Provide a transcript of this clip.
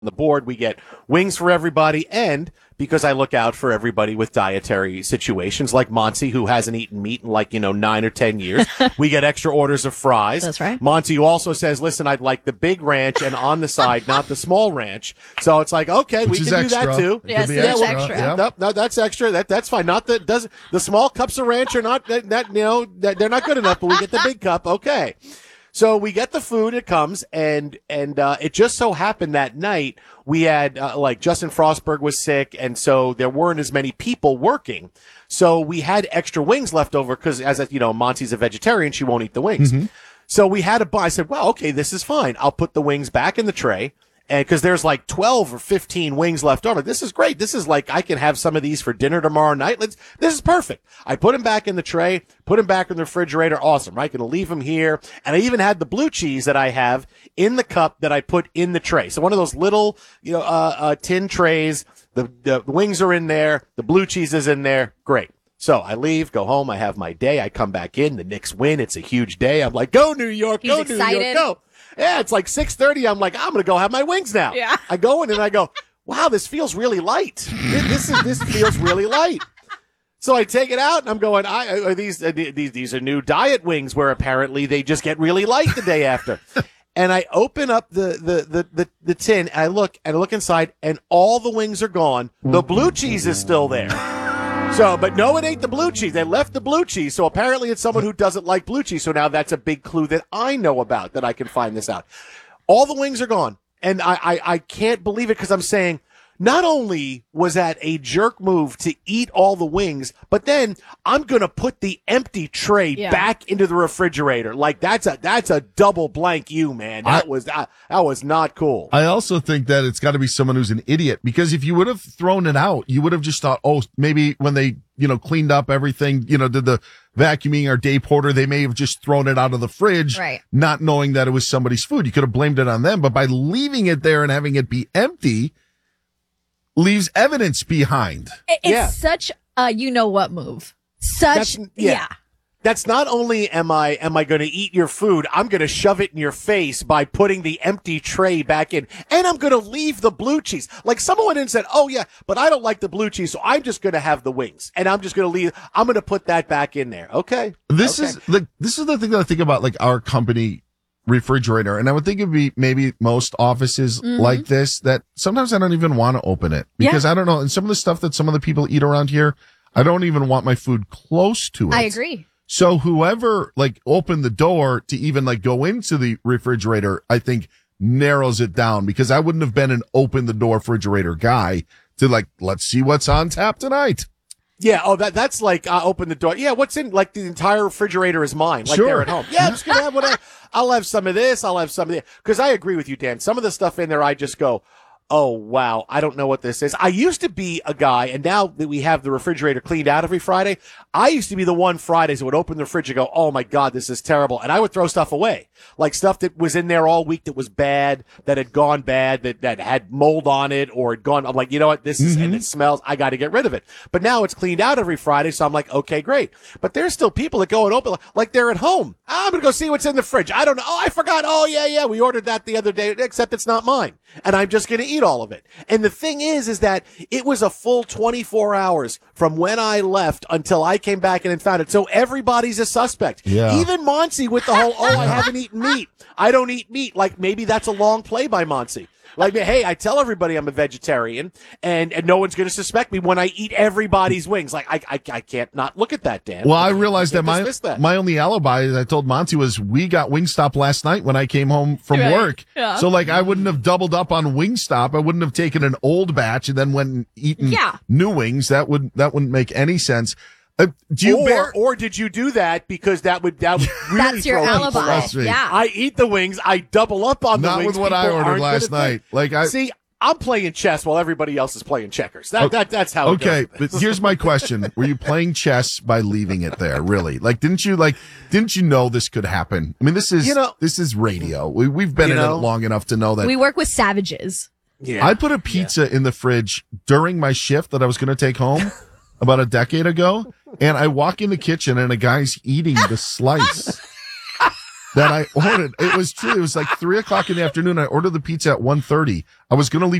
the board. We get wings for everybody, and because I look out for everybody with dietary situations like Monty, who hasn't eaten meat in 9 or 10 years, we get extra orders of fries. That's right. Monty also says, listen, I'd like the big ranch and on the side, not the small ranch. So it's like, okay, we can do that too. Yes, that's extra. Yeah. No, that's extra. That's fine. Not the small cups of ranch are not they're not good enough, but we get the big cup. Okay. So we get the food, it comes, and it just so happened that night we had, Justin Frostberg was sick, and so there weren't as many people working. So we had extra wings left over because, Monty's a vegetarian, she won't eat the wings. Mm-hmm. So we had to buy, I said, well, okay, this is fine. I'll put the wings back in the tray. And because there's 12 or 15 wings left over. This is great. This is I can have some of these for dinner tomorrow night. This is perfect. I put them back in the tray, put them back in the refrigerator. Awesome, right? Gonna leave them here. And I even had the blue cheese that I have in the cup that I put in the tray. So one of those little, tin trays. The wings are in there. The blue cheese is in there. Great. So I leave, go home. I have my day. I come back in. The Knicks win. It's a huge day. I'm like, go New York, go New York, go. Yeah, it's 6:30. I'm like, I'm going to go have my wings now. Yeah. I go in and I go, wow, this feels really light. This feels really light. So I take it out and I'm going, these are new diet wings where apparently they just get really light the day after. And I open up the tin and I look inside and all the wings are gone. The blue cheese is still there. So, but no, it ain't the blue cheese. They left the blue cheese. So apparently it's someone who doesn't like blue cheese. So now that's a big clue that I know about, that I can find this out. All the wings are gone. And I can't believe it because I'm saying, not only was that a jerk move to eat all the wings, but then I'm going to put the empty tray back into the refrigerator. That's a double blank you, man. That was not cool. I also think that it's got to be someone who's an idiot, because if you would have thrown it out, you would have just thought, oh, maybe when they, cleaned up everything, did the vacuuming or day porter, they may have just thrown it out of the fridge, right, not knowing that it was somebody's food. You could have blamed it on them, but by leaving it there and having it be empty, leaves evidence behind. It's such a you-know-what move. That's not only am I going to eat your food, I'm going to shove it in your face by putting the empty tray back in, and I'm going to leave the blue cheese. Someone went in and said, oh yeah, but I don't like the blue cheese, so I'm just going to have the wings, and I'm going to put that back in there. Okay. This is the thing that I think about, our company refrigerator, and I would think it'd be maybe most offices like this, that sometimes I don't even want to open it because I don't know. And some of the stuff that some of the people eat around here, I don't even want my food close to it. I agree. So whoever opened the door to even go into the refrigerator, I think narrows it down, because I wouldn't have been an open the door refrigerator guy to let's see what's on tap tonight. Yeah, that's open the door. Yeah, what's in, the entire refrigerator is mine, sure, they're at home. Yeah, I'm just going to have whatever. I'll have some of this, I'll have some of that. Because I agree with you, Dan. Some of the stuff in there, I just go, oh, wow, I don't know what this is. I used to be a guy, and now that we have the refrigerator cleaned out every Friday, I used to be the one Fridays that would open the fridge and go, oh my God, this is terrible. And I would throw stuff away. Stuff that was in there all week that was bad, that had gone bad, that had mold on it, or had gone, I'm like, you know what, this is, and it smells, I got to get rid of it. But now it's cleaned out every Friday, so I'm like, okay, great. But there's still people that go and open, they're at home. I'm going to go see what's in the fridge. I don't know. Oh, I forgot. Oh, yeah, we ordered that the other day, except it's not mine. And I'm just going to eat all of it. And the thing is that it was a full 24 hours from when I left until I came back and found it. So everybody's a suspect. Yeah. Even Monty with the whole, I haven't eaten meat. I don't eat meat. Maybe that's a long play by Monty. Hey, I tell everybody I'm a vegetarian, and no one's going to suspect me when I eat everybody's wings. I can't not look at that, Dan. Well, I realized that my only alibi, as I told Monty, was we got Wingstop last night when I came home from work. Yeah. So I wouldn't have doubled up on Wingstop. I wouldn't have taken an old batch and then went and eaten new wings. That wouldn't make any sense. Or did you do that because that would really that's your alibi? Yeah. I eat the wings. I double up on the wings. Not with what I ordered last night. See, I'm playing chess while everybody else is playing checkers. That's how. Okay, but here's my question: were you playing chess by leaving it there? Really? Didn't you know this could happen? I mean, this is radio. We've been in it long enough to know that we work with savages. Yeah. I put a pizza in the fridge during my shift that I was going to take home about a decade ago, and I walk in the kitchen and a guy's eating the slice. that I ordered. It was like 3:00 in the afternoon. I ordered the pizza at 1:30. I was going to leave